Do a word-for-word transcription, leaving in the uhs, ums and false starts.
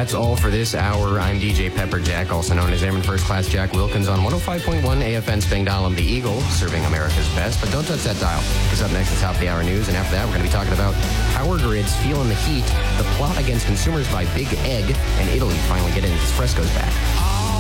That's all for this hour. I'm D J Pepper Jack, also known as Airman First Class Jack Wilkins on one oh five point one A F N Spangdahlem, the Eagle, serving America's best. But don't touch that dial, because up next is Top of the Hour News, and after that we're going to be talking about power grids feeling the heat, the plot against consumers by Big Egg, and Italy finally getting its frescoes back.